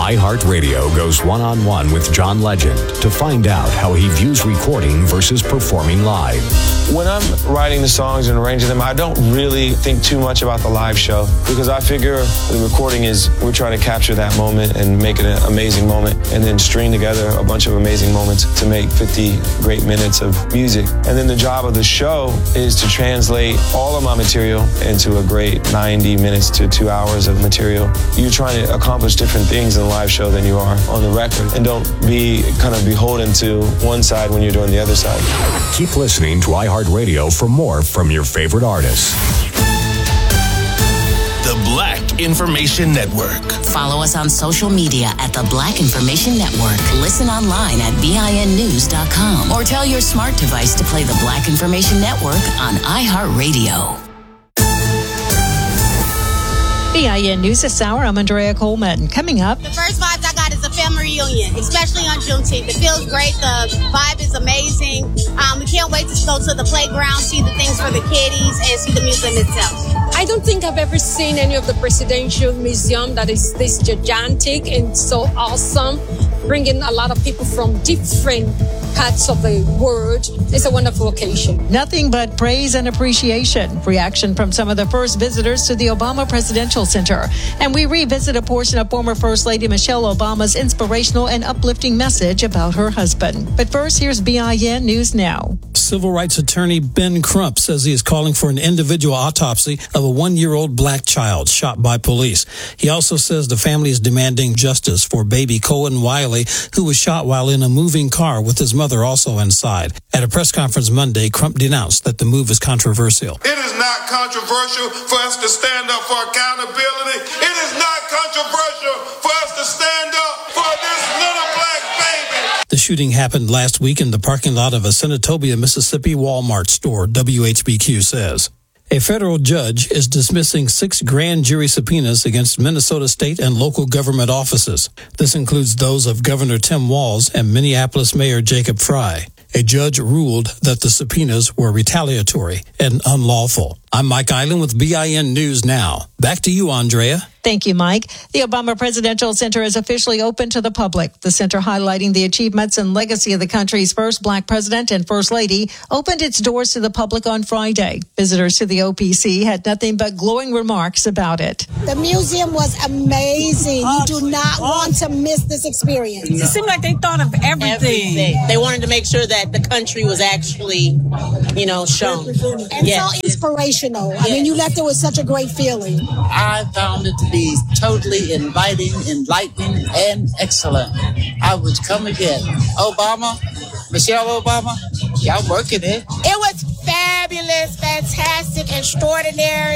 iHeartRadio goes one-on-one with John Legend to find out how he views recording versus performing live. When I'm writing the songs and arranging them, I don't really think too much about the live show because I figure the recording is we're trying to capture that moment and make it an amazing moment and then string together a bunch of amazing moments to make 50 great minutes of music. And then the job of the show is to translate all of my material into a great 90 minutes to 2 hours of material. You're trying to accomplish different things in a live show than you are on the record. And don't be kind of beholden to one side when you're doing the other side. Keep listening to iHeartRadio for more from your favorite artists. The Black Information Network. Follow us on social media at The Black Information Network. Listen online at BINnews.com or tell your smart device to play The Black Information Network on iHeartRadio. BIN News this hour. I'm Andrea Coleman. Coming up. The first vibes I got is a family reunion, especially on Juneteenth. It feels great. The vibe is amazing. We can't wait to go to the playground, see the things for the kiddies, and see the museum itself. I don't think I've ever seen any of the presidential museum that is this gigantic and so awesome, bringing a lot of people from different parts of the world. It's a wonderful occasion. Nothing but praise and appreciation. Reaction from some of the first visitors to the Obama Presidential Center. And we revisit a portion of former First Lady Michelle Obama's inspirational and uplifting message about her husband. But first, here's BIN News Now. Civil rights attorney Ben Crump says he is calling for an individual autopsy of a 1-year-old black child shot by police. He also says the family is demanding justice for baby Cohen Wiley, who was shot while in a moving car with his mother also inside. At a press conference Monday, Crump denounced that the move is controversial. It is not controversial for us to stand up for accountability. It is not controversial for us to stand up for this little black baby. The shooting happened last week in the parking lot of a Senatobia, Mississippi Walmart store, WHBQ says. A federal judge is dismissing 6 grand jury subpoenas against Minnesota state and local government offices. This includes those of Governor Tim Walz and Minneapolis Mayor Jacob Frey. A judge ruled that the subpoenas were retaliatory and unlawful. I'm Mike Island with BIN News Now. Back to you, Andrea. Thank you, Mike. The Obama Presidential Center is officially open to the public. The center, highlighting the achievements and legacy of the country's first black president and first lady, opened its doors to the public on Friday. Visitors to the OPC had nothing but glowing remarks about it. The museum was amazing. You do not want to miss this experience. It seemed like they thought of everything. They wanted to make sure that the country was actually, shown. And so inspirational. I mean, you left it with such a great feeling. I found it to be totally inviting, enlightening, and excellent. I would come again. Obama, Michelle Obama, y'all working it. It was fabulous, fantastic, extraordinary,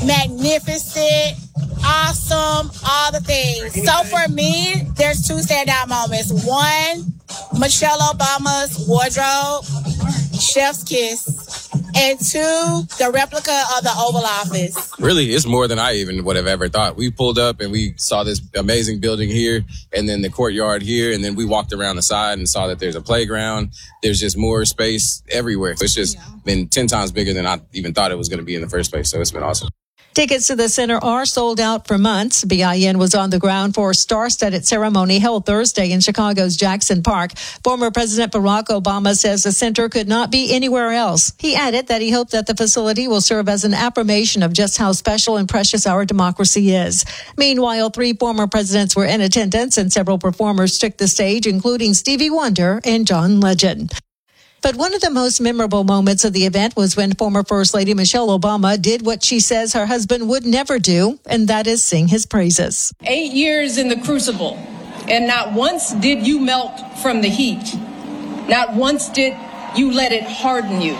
magnificent, awesome, all the things. So for me, there's 2 standout moments. One, Michelle Obama's wardrobe, chef's kiss. And 2, the replica of the Oval Office. Really, it's more than I even would have ever thought. We pulled up and we saw this amazing building here and then the courtyard here. And then we walked around the side and saw that there's a playground. There's just more space everywhere. It's just been 10 times bigger than I even thought it was going to be in the first place. So it's been awesome. Tickets to the center are sold out for months. BIN was on the ground for a star-studded ceremony held Thursday in Chicago's Jackson Park. Former President Barack Obama says the center could not be anywhere else. He added that he hoped that the facility will serve as an affirmation of just how special and precious our democracy is. Meanwhile, 3 former presidents were in attendance and several performers took the stage, including Stevie Wonder and John Legend. But one of the most memorable moments of the event was when former First Lady Michelle Obama did what she says her husband would never do, and that is sing his praises. 8 years in the crucible, and not once did you melt from the heat. Not once did you let it harden you.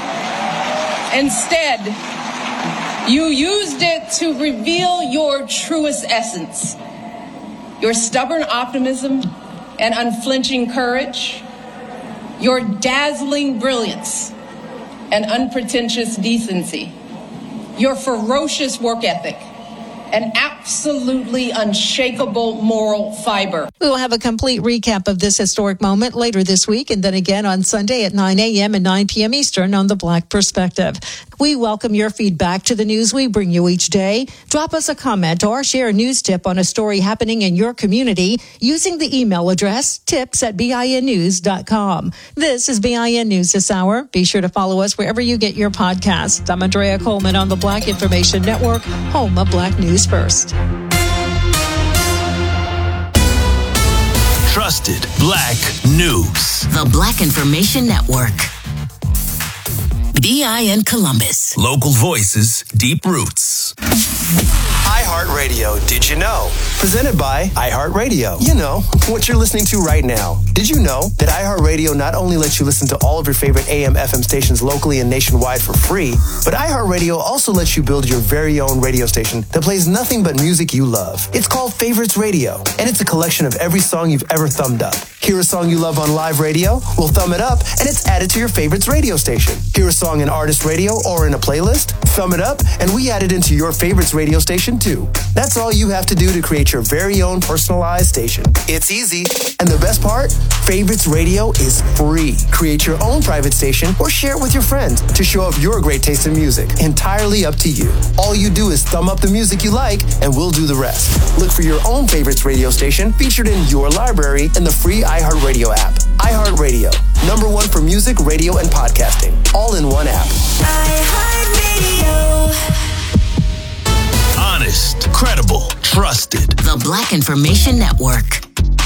Instead, you used it to reveal your truest essence, your stubborn optimism and unflinching courage, your dazzling brilliance and unpretentious decency, your ferocious work ethic, an absolutely unshakable moral fiber. We will have a complete recap of this historic moment later this week and then again on Sunday at 9 a.m. and 9 p.m. Eastern on The Black Perspective. We welcome your feedback to the news we bring you each day. Drop us a comment or share a news tip on a story happening in your community using the email address tips@binnews.com. This is BIN News this hour. Be sure to follow us wherever you get your podcasts. I'm Andrea Coleman on the Black Information Network, home of Black News First. Trusted Black News. The Black Information Network. BIN Columbus. Local voices, deep roots. iHeartRadio, did you know? Presented by iHeartRadio. You know, what you're listening to right now. Did you know that iHeartRadio not only lets you listen to all of your favorite AM, FM stations locally and nationwide for free, but iHeartRadio also lets you build your very own radio station that plays nothing but music you love. It's called Favorites Radio, and it's a collection of every song you've ever thumbed up. Hear a song you love on live radio? We'll thumb it up, and it's added to your favorites radio station. Hear a song in artist radio or in a playlist? Thumb it up, and we add it into your favorites radio station too. That's all you have to do to create your very own personalized station. It's easy. And the best part? Favorites Radio is free. Create your own private station or share it with your friends to show off your great taste in music. Entirely up to you. All you do is thumb up the music you like, and we'll do the rest. Look for your own favorites radio station featured in your library in the free iHeartRadio app. iHeartRadio, #1 for music, radio, and podcasting. All in one app. iHeartRadio. Honest, credible, trusted. The Black Information Network.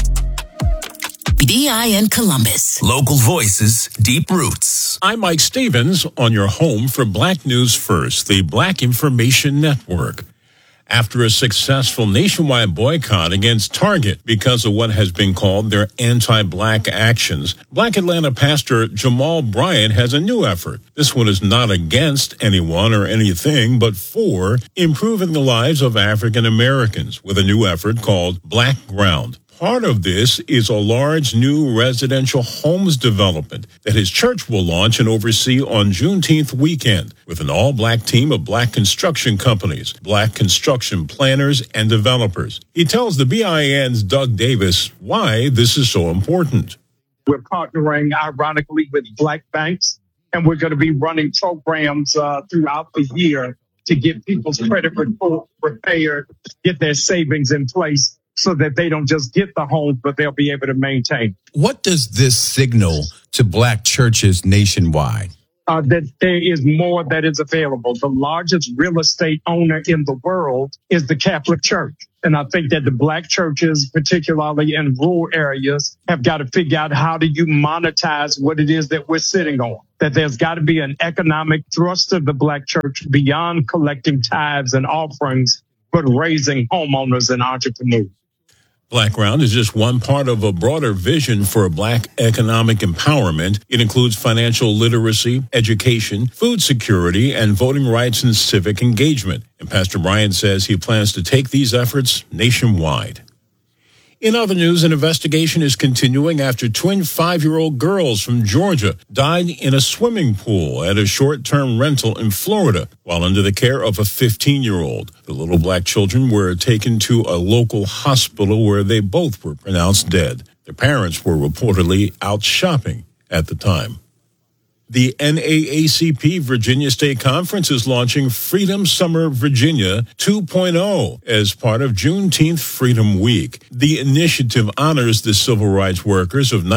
BIN Columbus. Local voices, deep roots. I'm Mike Stevens on your home for Black News First, the Black Information Network. After a successful nationwide boycott against Target because of what has been called their anti-black actions, Black Atlanta pastor Jamal Bryant has a new effort. This one is not against anyone or anything, but for improving the lives of African Americans with a new effort called Black Ground. Part of this is a large new residential homes development that his church will launch and oversee on Juneteenth weekend with an all-black team of black construction companies, black construction planners, and developers. He tells the BIN's Doug Davis why this is so important. We're partnering, ironically, with black banks, and we're going to be running programs throughout the year to get people's credit report prepared, get their savings in place, so that they don't just get the homes, but they'll be able to maintain. What does this signal to black churches nationwide? That there is more that is available. The largest real estate owner in the world is the Catholic Church. And I think that the black churches, particularly in rural areas, have got to figure out how do you monetize what it is that we're sitting on. That there's got to be an economic thrust of the black church beyond collecting tithes and offerings, but raising homeowners and entrepreneurs. Black Ground is just one part of a broader vision for black economic empowerment. It includes financial literacy, education, food security, and voting rights and civic engagement. And Pastor Bryant says he plans to take these efforts nationwide. In other news, an investigation is continuing after twin 5-year-old girls from Georgia died in a swimming pool at a short-term rental in Florida while under the care of a 15-year-old. The little black children were taken to a local hospital where they both were pronounced dead. Their parents were reportedly out shopping at the time. The NAACP Virginia State Conference is launching Freedom Summer Virginia 2.0 as part of Juneteenth Freedom Week. The initiative honors the civil rights workers of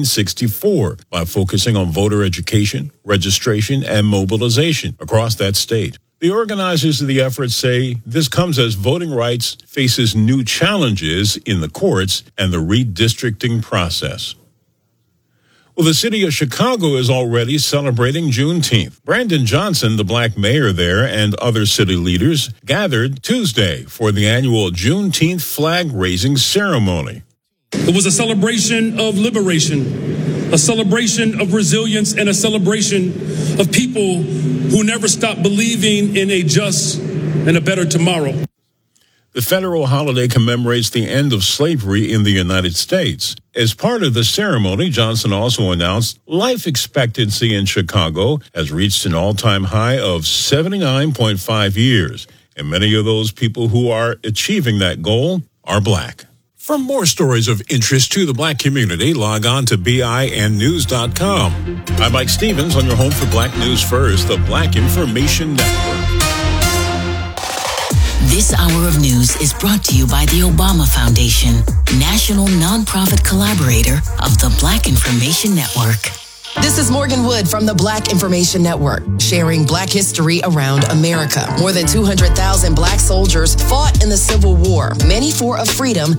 1964 by focusing on voter education, registration, and mobilization across that state. The organizers of the effort say this comes as voting rights faces new challenges in the courts and the redistricting process. Well, the city of Chicago is already celebrating Juneteenth. Brandon Johnson, the black mayor there, and other city leaders gathered Tuesday for the annual Juneteenth flag-raising ceremony. It was a celebration of liberation, a celebration of resilience, and a celebration of people who never stopped believing in a just and a better tomorrow. The federal holiday commemorates the end of slavery in the United States. As part of the ceremony, Johnson also announced life expectancy in Chicago has reached an all-time high of 79.5 years. And many of those people who are achieving that goal are black. For more stories of interest to the black community, log on to BINnews.com. I'm Mike Stevens on your home for Black News First, the Black Information Network. This hour of news is brought to you by the Obama Foundation, national nonprofit collaborator of the Black Information Network. This is Morgan Wood from the Black Information Network, sharing Black history around America. More than 200,000 Black soldiers fought in the Civil War, many for a freedom